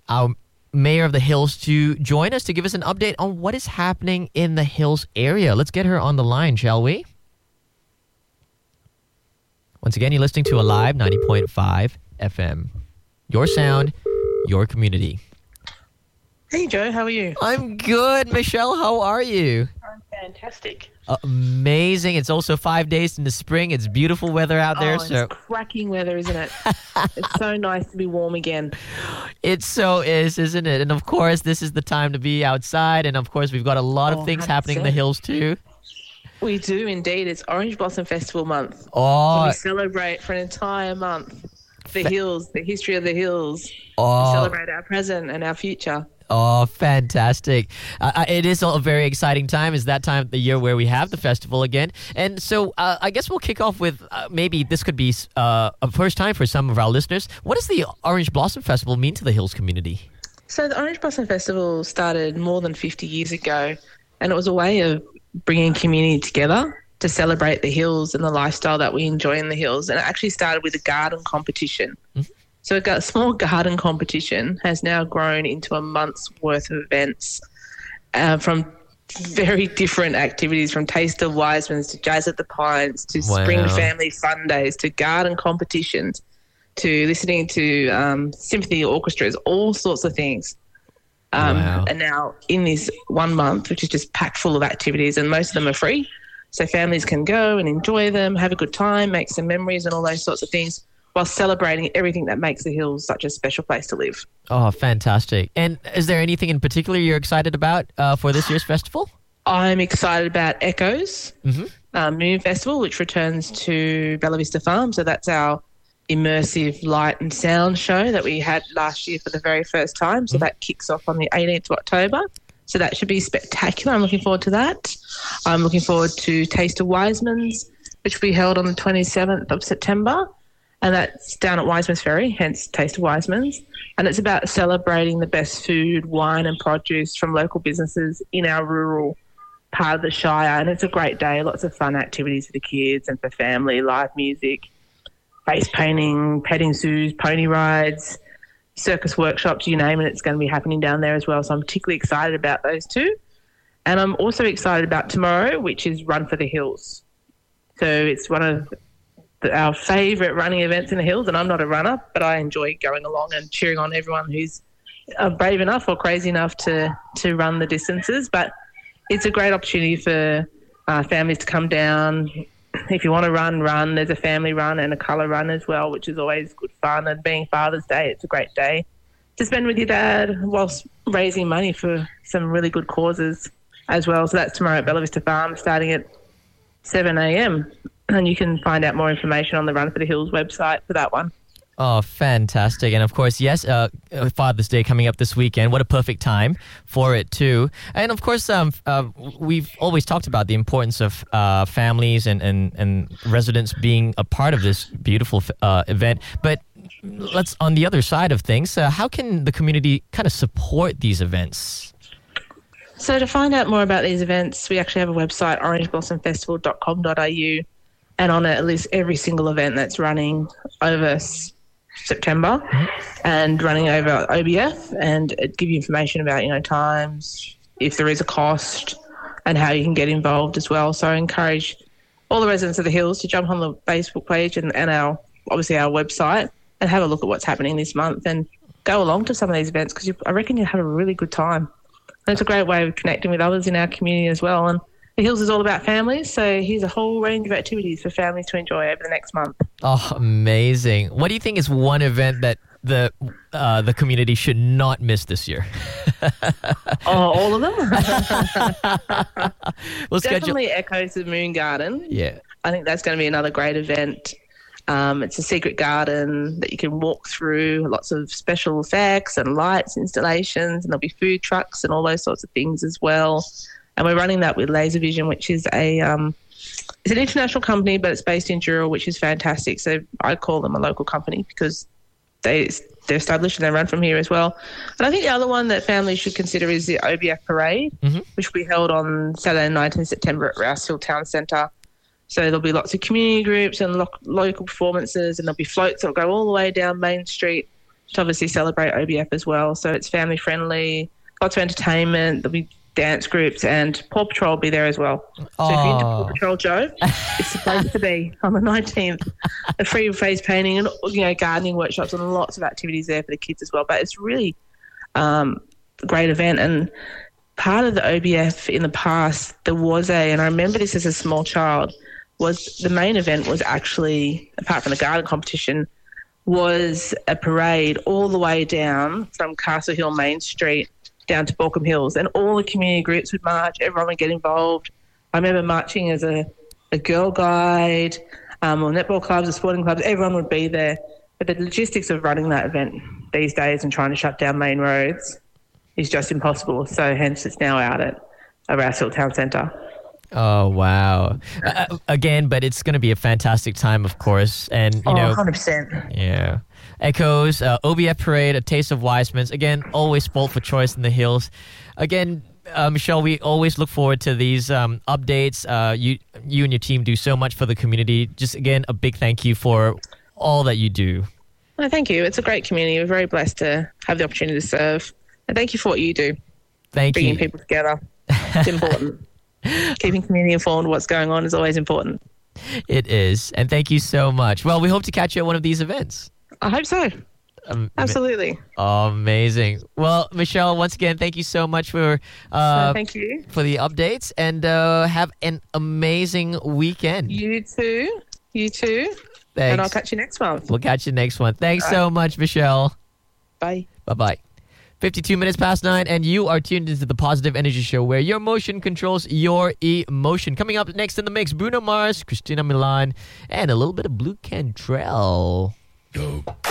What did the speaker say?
our Mayor of the Hills to join us to give us an update on what is happening in the Hills area. Let's get her on the line, shall we? Once again, you're listening to Alive 90.5 FM. Your sound, your community. Hey, Joe, how are you? I'm good. Michelle, how are you? I'm fantastic. Amazing. It's also 5 days in the spring. It's beautiful weather out there. It's cracking weather, isn't it? It's so nice to be warm again. It so is, isn't it? And of course, this is the time to be outside. And of course, we've got a lot of things 100%. happening in the Hills too. We do indeed. It's Orange Blossom Festival month. Oh, So we celebrate for an entire month the hills, the history of the hills. We oh, celebrate our present and our future. oh, fantastic. It is a very exciting time. It's that time of the year where we have the festival again. And so I guess we'll kick off with maybe this could be a first time for some of our listeners. What does the Orange Blossom Festival mean to the Hills community? So the Orange Blossom Festival started more than 50 years ago, and it was a way of bringing community together to celebrate the hills and the lifestyle that we enjoy in the hills. And it actually started with a garden competition. Mm-hmm. So a small garden competition has now grown into a month's worth of events from very different activities, from Taste of Wiseman's to Jazz at the Pines to Spring Family Fun Days to garden competitions to listening to symphony orchestras, all sorts of things. And now in this 1 month, which is just packed full of activities, and most of them are free, so families can go and enjoy them, have a good time, make some memories and all those sorts of things, while celebrating everything that makes the Hills such a special place to live. Oh, fantastic. And is there anything in particular you're excited about for this year's festival? I'm excited about Echoes Moon Festival, which returns to Bella Vista Farm. So that's our immersive light and sound show that we had last year for the very first time. So that kicks off on the 18th of October. So that should be spectacular. I'm looking forward to that. I'm looking forward to Taste of Wiseman's, which will be held on the 27th of September. And that's down at Wiseman's Ferry, hence Taste of Wiseman's. And it's about celebrating the best food, wine and produce from local businesses in our rural part of the Shire. And it's a great day, lots of fun activities for the kids and for family, live music, face painting, petting zoos, pony rides, circus workshops, you name it, it's going to be happening down there as well. So I'm particularly excited about those two. And I'm also excited about tomorrow, which is Run for the Hills. So it's one of our favourite running events in the Hills, and I'm not a runner, but I enjoy going along and cheering on everyone who's brave enough or crazy enough to run the distances. But it's a great opportunity for families to come down. If you want to run. There's a family run and a colour run as well, which is always good fun. And being Father's Day, it's a great day to spend with your dad whilst raising money for some really good causes as well. So that's tomorrow at Bella Vista Farm, starting at 7 a.m. And you can find out more information on the Run for the Hills website for that one. Oh, fantastic. And of course, yes, Father's Day coming up this weekend. What a perfect time for it too. And of course, we've always talked about the importance of families and residents being a part of this beautiful event. But let's, on the other side of things, how can the community kind of support these events? So to find out more about these events, we actually have a website, orangeblossomfestival.com.au, and on it lists every single event that's running over September and running over OBF, and it gives you information about, times, if there is a cost, and how you can get involved as well. So I encourage all the residents of the Hills to jump on the Facebook page and our website and have a look at what's happening this month and go along to some of these events, because I reckon you'll have a really good time. And it's a great way of connecting with others in our community as well. And the Hills is all about families, so here's a whole range of activities for families to enjoy over the next month. Oh, amazing. What do you think is one event that the community should not miss this year? All of them? Definitely Echoes of Moon Garden. Yeah. I think that's going to be another great event. It's a secret garden that you can walk through, lots of special effects and lights, installations, and there'll be food trucks and all those sorts of things as well. And we're running that with Laser Vision, which is it's an international company, but it's based in Dural, which is fantastic. So I call them a local company because they're established and they run from here as well. And I think the other one that families should consider is the OBF Parade, which will be held on Saturday, 19th September at Rouse Hill Town Centre. So there'll be lots of community groups and local performances, and there'll be floats that will go all the way down Main Street to obviously celebrate OBF as well. So it's family friendly, lots of entertainment. There'll be dance groups, and Paw Patrol will be there as well. So if you're into Paw Patrol, Joe, it's the place to be on the 19th. A free face painting and, you know, gardening workshops and lots of activities there for the kids as well. But it's really a great event. And part of the OBF in the past, there was and I remember this as a small child, was the main event was actually, apart from the garden competition, was a parade all the way down from Castle Hill Main Street down to Balcombe Hills, and all the community groups would march, everyone would get involved. I remember marching as a girl guide, or netball clubs, or sporting clubs, everyone would be there. But the logistics of running that event these days and trying to shut down main roads is just impossible. So hence it's now out at Rouse Town Centre. Oh, wow. Again, but it's going to be a fantastic time, of course. And, you know, 100%. Yeah. Echoes, OBF Parade, A Taste of Wiseman's. Again, always spoiled for choice in the hills. Again, Michelle, we always look forward to these updates. You and your team do so much for the community. Just, again, a big thank you for all that you do. Well, thank you. It's a great community. We're very blessed to have the opportunity to serve. And thank you for what you do. Bringing people together. It's important. Keeping community informed of what's going on is always important. It is. And thank you so much. Well, we hope to catch you at one of these events. I hope so. Absolutely. Amazing. Well, Michelle, once again, thank you so much for thank you for the updates, and have an amazing weekend. You too. Thanks. And I'll catch you next month. We'll catch you next one. Thanks so much, Michelle. Bye. Bye-bye. 52 minutes past 9, and you are tuned into the Positive Energy Show, where your motion controls your emotion. Coming up next in the mix, Bruno Mars, Christina Milian, and a little bit of Blue Cantrell.